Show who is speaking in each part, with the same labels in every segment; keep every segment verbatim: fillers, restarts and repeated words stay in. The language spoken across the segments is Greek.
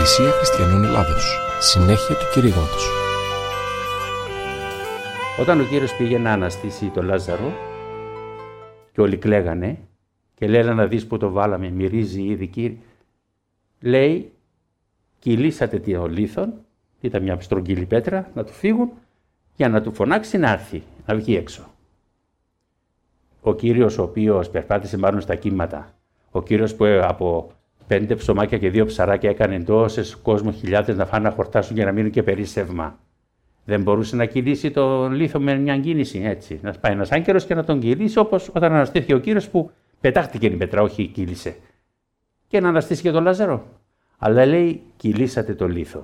Speaker 1: Εκκλησία Χριστιανών Ελλάδος. Συνέχεια του κηρύγματος.
Speaker 2: Όταν ο Κύριος πήγε να αναστήσει τον Λάζαρο και όλοι κλαίγανε και λένε να δεις που το βάλαμε, μυρίζει ήδη Κύριε, λέει κυλήσατε το λίθον, ήταν μια στρογγύλη πέτρα, να του φύγουν για να του φωνάξει να έρθει, να βγει έξω. Ο Κύριος ο οποίος περπάτησε μάλλον στα κύματα, ο Κύριος που από πέντε ψωμάκια και δύο ψαράκια έκανε τόσες κόσμο χιλιάδες να φάνε να χορτάσουν και να μείνουν και περίσσευμα. Δεν μπορούσε να κυλήσει το λίθο με μια κίνηση έτσι. Να πάει ένας άγγελος και να τον κυλήσει όπως όταν αναστήθηκε ο Κύριος που πετάχτηκε η πέτρα, όχι κύλησε. Και να αναστήσει και τον Λάζαρο. Αλλά λέει κυλήσατε το λίθο.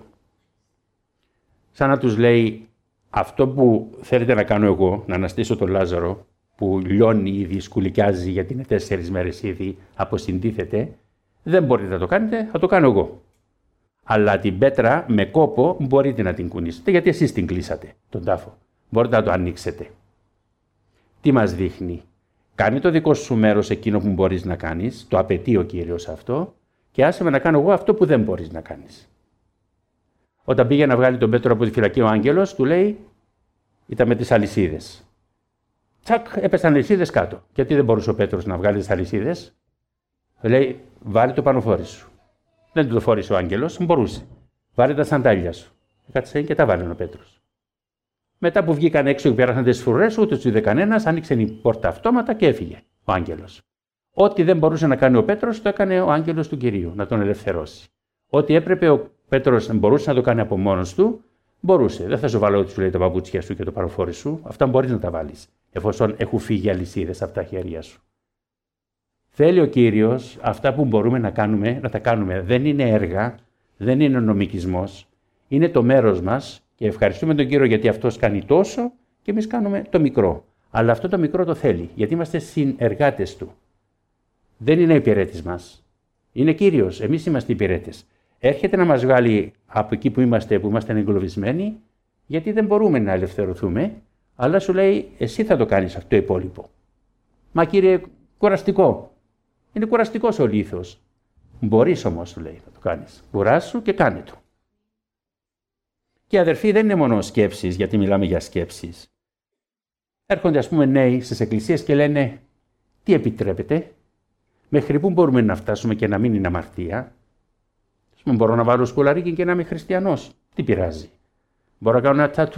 Speaker 2: Σαν να τους λέει αυτό που θέλετε να κάνω εγώ, να αναστήσω τον Λάζαρο, που λιώνει ήδη, σκουλικιάζει γιατί είναι τέσσερις μέρες ήδη, αποσυντίθεται, δεν μπορείτε να το κάνετε, θα το κάνω εγώ. Αλλά την πέτρα με κόπο μπορείτε να την κουνήσετε, γιατί εσείς την κλείσατε, τον τάφο. Μπορείτε να το ανοίξετε. Τι μας δείχνει? Κάνε το δικό σου μέρος εκείνο που μπορείς να κάνεις, το απαιτεί ο Κύριος αυτό, και άσε με να κάνω εγώ αυτό που δεν μπορείς να κάνεις. Όταν πήγε να βγάλει τον Πέτρο από τη φυλακή ο άγγελος, του λέει, ήταν με τις αλυσίδες. Τσακ, έπεσαν αλυσίδες κάτω. Γιατί δεν μπορούσε ο Πέτρος να βγάλει τις αλυσίδες? Λέει, βάλει το πανοφόρι σου. Δεν του το φόρησε ο άγγελος, μπορούσε. Βάλε τα σαντάλια σου. Κάτσε και τα βάλει ο Πέτρος. Μετά που βγήκαν έξω και πέρασαν τις φρουρές, ούτε του είδε κανένας, άνοιξε η πόρτα αυτόματα και έφυγε ο άγγελος. Ό,τι δεν μπορούσε να κάνει ο Πέτρος, το έκανε ο άγγελος του Κυρίου, να τον ελευθερώσει. Ό,τι έπρεπε ο Πέτρος μπορούσε να το κάνει από μόνος του, μπορούσε. Δεν θα σου βάλω, σου λέει, τα παπούτσια σου και το παροφόρι σου. Αυτά μπορείς να τα βάλεις, εφόσον έχουν φύγει αλυσίδες από τα χέρια σου. Θέλει ο Κύριος αυτά που μπορούμε να κάνουμε, να τα κάνουμε. Δεν είναι έργα, δεν είναι νομικισμός. Είναι το μέρος μας και ευχαριστούμε τον Κύριο γιατί αυτός κάνει τόσο και εμείς κάνουμε το μικρό. Αλλά αυτό το μικρό το θέλει, γιατί είμαστε συνεργάτες του. Δεν είναι υπηρέτης μας. Είναι Κύριος, εμείς είμαστε υπηρέτες. Έρχεται να μας βγάλει από εκεί που είμαστε, που είμαστε εγκλωβισμένοι, γιατί δεν μπορούμε να ελευθερωθούμε, αλλά σου λέει εσύ θα το κάνεις αυτό το υπόλοιπο. Μα Κύριε, κουραστικό. Είναι κουραστικός ο λίθος. Μπορείς όμως, του λέει, να το κάνεις. Κουράσου και κάνε το. Και αδερφοί, δεν είναι μόνο σκέψεις, γιατί μιλάμε για σκέψεις. Έρχονται, ας πούμε, νέοι στις εκκλησίες και λένε τι επιτρέπεται, μέχρι πού μπορούμε να φτάσουμε και να μην είναι αμαρτία. Ας πούμε, μπορώ να βάλω σκουλαρίκι και να είμαι χριστιανός. Τι πειράζει? Μπορώ να κάνω ένα τατού